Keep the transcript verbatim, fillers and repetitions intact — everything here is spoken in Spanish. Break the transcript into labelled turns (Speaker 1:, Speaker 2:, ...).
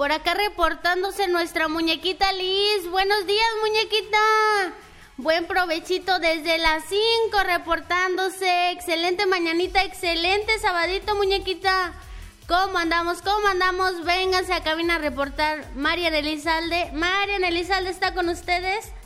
Speaker 1: Por acá reportándose nuestra muñequita Liz. Buenos días, muñequita. Buen provechito desde las cinco reportándose. Excelente mañanita, excelente sabadito, muñequita. ¿Cómo andamos? ¿Cómo andamos? Vénganse a cabina a reportar. Marian Elizalde. Marian Elizalde está con ustedes.